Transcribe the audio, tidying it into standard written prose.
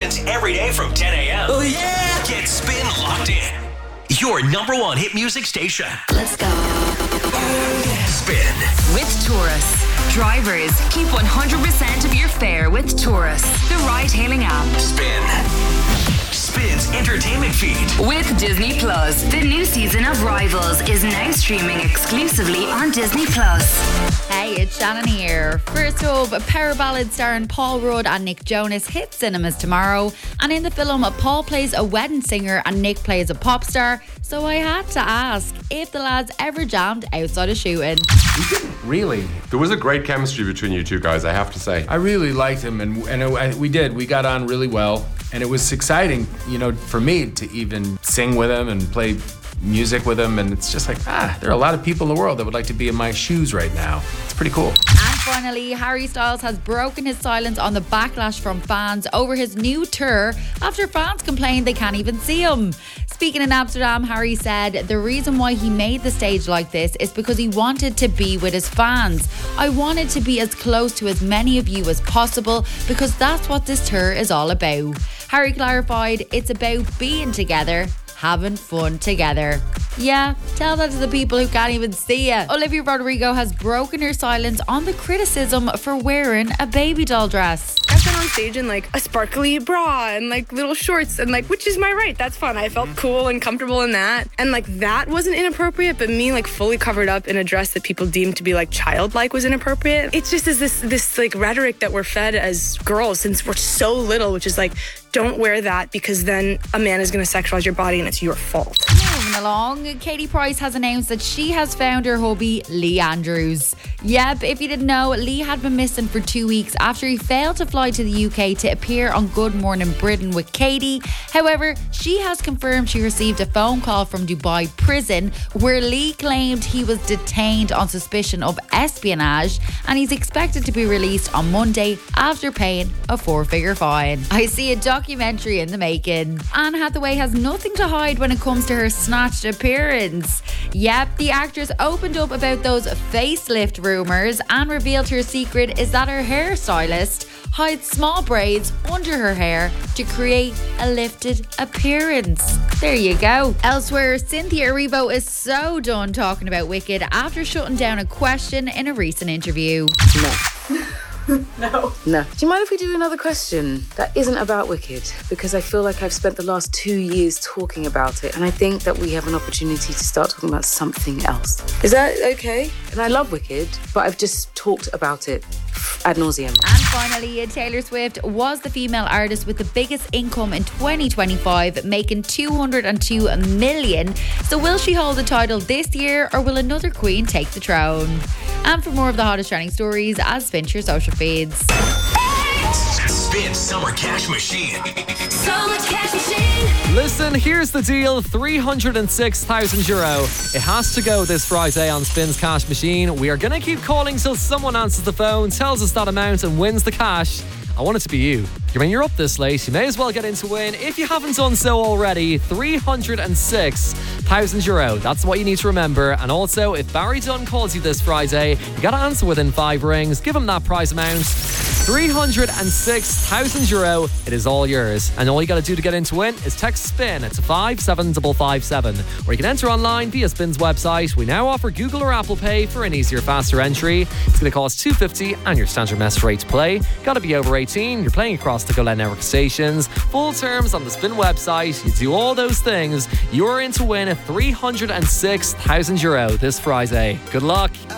Spins every day from 10 a.m. Oh yeah! Get Spin locked in. Your number one hit music station. Let's go. Spin. With Taurus. Drivers, keep 100% of your fare with Taurus, the ride-hailing app. Spin. Spin's entertainment feed. With Disney Plus, the new season of Rivals is now streaming exclusively on Disney Plus. Hey, it's Shannon here. First up, a power ballad starring Paul Rudd and Nick Jonas hits cinemas tomorrow. And in the film, Paul plays a wedding singer and Nick plays a pop star. So I had to ask if the lads ever jammed outside of shooting. Really? There was a great chemistry between you two guys, I have to say. I really liked him, we did. We got on really well. And it was exciting, for me to even sing with him and play music with him. And it's just like, there are a lot of people in the world that would like to be in my shoes right now. It's pretty cool. And finally, Harry Styles has broken his silence on the backlash from fans over his new tour after fans complained they can't even see him. Speaking in Amsterdam, Harry said the reason why he made the stage like this is because he wanted to be with his fans. I wanted to be as close to as many of you as possible because that's what this tour is all about. Harry clarified it's about being together, having fun together. Yeah, tell that to the people who can't even see you. Olivia Rodrigo has broken her silence on the criticism for wearing a baby doll dress. I've been on stage in a sparkly bra and little shorts and which is my right. That's fun. I felt cool and comfortable in that. And that wasn't inappropriate, but me fully covered up in a dress that people deemed to be childlike was inappropriate. It's just this rhetoric that we're fed as girls since we're so little, which is don't wear that because then a man is going to sexualize your body and it's your fault. Moving along, Katie Price has announced that she has found her hubby, Lee Andrews. Yep, if you didn't know, Lee had been missing for 2 weeks after he failed to fly to the UK to appear on Good Morning Britain with Katie. However, she has confirmed she received a phone call from Dubai prison where Lee claimed he was detained on suspicion of espionage and he's expected to be released on Monday after paying a 4-figure fine. I see a documentary in the making. Anne Hathaway has nothing to hide when it comes to her snatched appearance. Yep, the actress opened up about those facelift rumours and revealed her secret is that her hairstylist hides small braids under her hair to create a lifted appearance. There you go. Elsewhere, Cynthia Erivo is so done talking about Wicked after shutting down a question in a recent interview. No. Do you mind if we do another question that isn't about Wicked? Because I feel like I've spent the last 2 years talking about it, and I think that we have an opportunity to start talking about something else. Is that okay? And I love Wicked, but I've just talked about it ad nauseum. And finally, Taylor Swift was the female artist with the biggest income in 2025, making $202 million. So will she hold the title this year, or will another queen take the throne? And for more of the hottest trending stories, Spin your social feeds. Spin Summer Cash Machine. Summer Cash Machine. Listen, here's the deal, €306,000. It has to go this Friday on Spin's Cash Machine. We are going to keep calling till someone answers the phone, tells us that amount and wins the cash. I want it to be you. When you're up this late, you may as well get in to win. If you haven't done so already, €306,000. That's what you need to remember. And also, if Barry Dunn calls you this Friday, you got to answer within 5 rings. Give him that prize amount. €306,000. It is all yours. And all you got to do to get in to win is text SPIN to 57557. Or you can enter online via Spin's website. We now offer Google or Apple Pay for an easier, faster entry. It's going to cost $2.50 and your standard message rate to play. Got to be over 18. You're playing across the Go Let Network stations. Full terms on the Spin website. You do all those things. You're in to win €306,000 this Friday. Good luck.